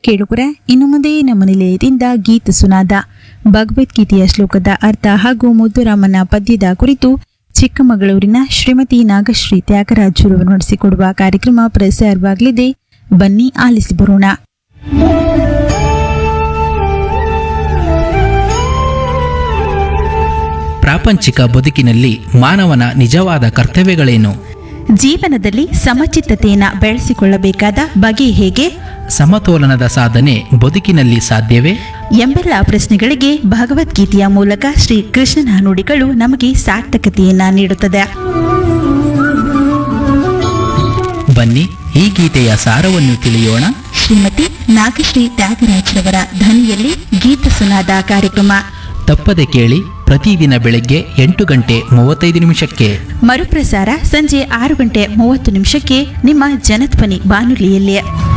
ಕೇಳುಗರೆ, ಇನ್ನು ಮುಂದೆ ನಮ್ಮ ನಿಲಯದಿಂದ ಗೀತ ಸುನಾದ ಭಗವದ್ಗೀತೆಯ ಶ್ಲೋಕದ ಅರ್ಥ ಹಾಗೂ ಮುದ್ದುರಾಮನ ಪದ್ಯದ ಕುರಿತು ಚಿಕ್ಕಮಗಳೂರಿನ ಶ್ರೀಮತಿ ನಾಗಶ್ರೀ ತ್ಯಾಗರಾಜರು ನಡೆಸಿಕೊಡುವ ಕಾರ್ಯಕ್ರಮ ಪ್ರಸಾರವಾಗಲಿದೆ. ಬನ್ನಿ ಆಲಿಸಿ ಬರೋಣ. ಪ್ರಾಪಂಚಿಕ ಬದುಕಿನಲ್ಲಿ ಮಾನವನ ನಿಜವಾದ ಕರ್ತವ್ಯಗಳೇನು? ಜೀವನದಲ್ಲಿ ಸಮಚಿತ್ತತೆಯನ್ನು ಬೆಳೆಸಿಕೊಳ್ಳಬೇಕಾದ ಬಗೆ ಹೇಗೆ? ಸಮತೋಲನದ ಸಾಧನೆ ಬದುಕಿನಲ್ಲಿ ಸಾಧ್ಯವೇ ಎಂಬೆಲ್ಲ ಪ್ರಶ್ನೆಗಳಿಗೆ ಭಗವದ್ಗೀತೆಯ ಮೂಲಕ ಶ್ರೀ ಕೃಷ್ಣನ ನುಡಿಗಳು ನಮಗೆ ಸಾರ್ಥಕತೆಯನ್ನ ನೀಡುತ್ತದೆ. ಬನ್ನಿ ಈ ಗೀತೆಯ ಸಾರವನ್ನು ತಿಳಿಯೋಣ. ಶ್ರೀಮತಿ ನಾಗಶ್ರೀ ತ್ಯಾಗರಾಜ್ರವರ ಧ್ವನಿಯಲ್ಲಿ ಗೀತ ಸುನಾದ ಕಾರ್ಯಕ್ರಮ ತಪ್ಪದೆ ಕೇಳಿ. ಪ್ರತಿದಿನ ಬೆಳಗ್ಗೆ 8:35 ಮರುಪ್ರಸಾರ ಸಂಜೆ 6:30 ನಿಮ್ಮ ಜನಧ್ವನಿ ಬಾನುಲಿಯಲ್ಲಿ.